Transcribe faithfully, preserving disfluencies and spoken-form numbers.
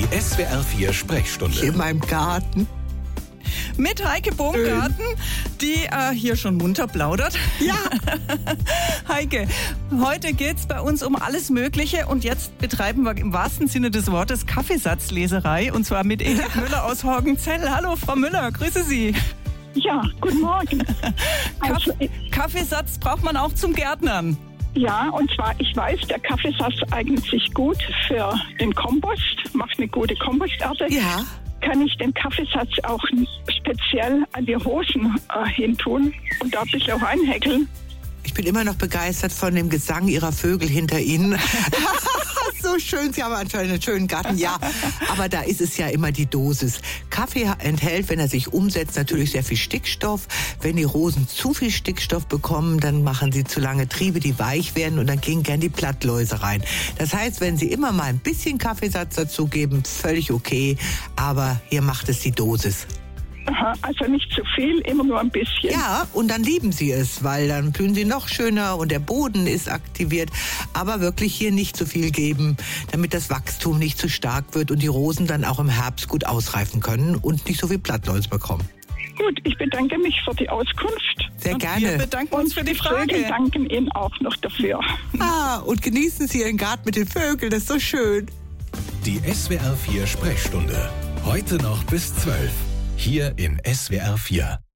Die S W R vier Sprechstunde. In meinem Garten. Mit Heike Baumgarten, die äh, hier schon munter plaudert. Ja. Heike, heute geht's bei uns um alles Mögliche und jetzt betreiben wir im wahrsten Sinne des Wortes Kaffeesatzleserei und zwar mit Edith Müller aus Horgenzell. Hallo Frau Müller, grüße Sie. Ja, guten Morgen. Also, Kaff- Kaffeesatz braucht man auch zum Gärtnern. ja, und zwar, ich weiß, der Kaffeesatz eignet sich gut für den Kompost, macht eine gute Komposternte. Ja. Kann ich den Kaffeesatz auch speziell an die Rosen äh, hintun und da ein bisschen auch einhäkeln? Ich bin immer noch begeistert von dem Gesang Ihrer Vögel hinter Ihnen. So schön, Sie haben anscheinend einen schönen Garten, ja. Aber da ist es ja immer die Dosis. Kaffee enthält, wenn er sich umsetzt, natürlich sehr viel Stickstoff. Wenn die Rosen zu viel Stickstoff bekommen, dann machen sie zu lange Triebe, die weich werden und dann gehen gern die Blattläuse rein. Das heißt, wenn Sie immer mal ein bisschen Kaffeesatz dazugeben, völlig okay. Aber hier macht es die Dosis. Aha, also nicht zu viel, immer nur ein bisschen. Ja, und dann lieben sie es, weil dann blühen sie noch schöner und der Boden ist aktiviert. Aber wirklich hier nicht zu viel geben, damit das Wachstum nicht zu stark wird und die Rosen dann auch im Herbst gut ausreifen können und nicht so viel Blattläuse bekommen. Gut, ich bedanke mich für die Auskunft. Sehr Und wir gerne. bedanken uns für die Vögel Frage. danken Ihnen auch noch dafür. Ah, und genießen Sie Ihren Garten mit den Vögeln, das ist so schön. Die S W R vier Sprechstunde. Heute noch bis zwölf. Hier in S W R vier.